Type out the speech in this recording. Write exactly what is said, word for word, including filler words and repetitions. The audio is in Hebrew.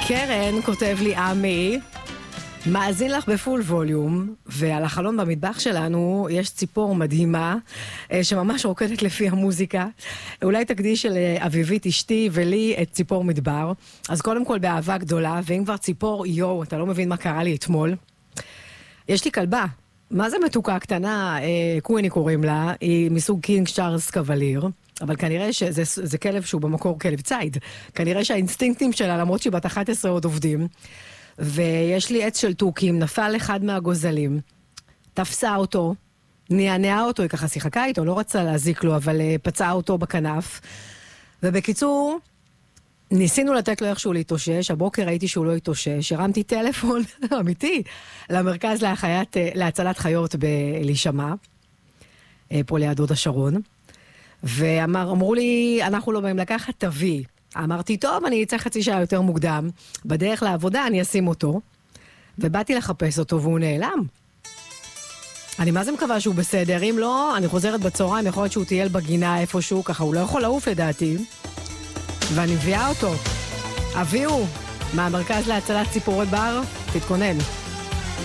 קרן כותב לי עמי, מאזין לך בפול ווליום, ועל החלון במטבח שלנו יש ציפור מדהימה, שממש רוקדת לפי המוזיקה. אולי תקדיש של אביבית אשתי ולי את ציפור מדבר. אז קודם כל באהבה גדולה, ואם כבר ציפור, יו, אתה לא מבין מה קרה לי אתמול. יש לי כלבה, מה זה מתוקה קטנה, אה, קוויני קוראים לה, היא מסוג קינג צ'ארלס קווליר, אבל כנראה שזה זה כלב שהוא במקור כלב צייד. כנראה שהאינסטינקטים שלה, למרות שהיא בת אחת עשרה עוד עובדים, ויש לי עץ של טוקים, נפל אחד מהגוזלים, תפסה אותו, נענעה אותו, היא ככה שיחקה איתו, לא רצה להזיק לו, אבל uh, פצעה אותו בכנף. ובקיצור, ניסינו לתת לו איכשהו להתאושש, הבוקר ראיתי שהוא לא התאושש, הרמתי טלפון אמיתי למרכז להחיית, להצלת חיות בלישמע, פה ליד הוד השרון, ואמרו לי, אנחנו לא באים לקחת, תביא. אמרתי, טוב, אני אצא חצי שעה יותר מוקדם, בדרך לעבודה אני אשים אותו, ובאתי לחפש אותו והוא נעלם. אני מה זה מקווה שהוא בסדר, אם לא, אני חוזרת בצהריים, יכול להיות שהוא תייל בגינה איפשהו, ככה הוא לא יכול לעוף לדעתי, ואני מביאה אותו. אביהו, מהמרכז להצלת ציפורות בר, תתכונן.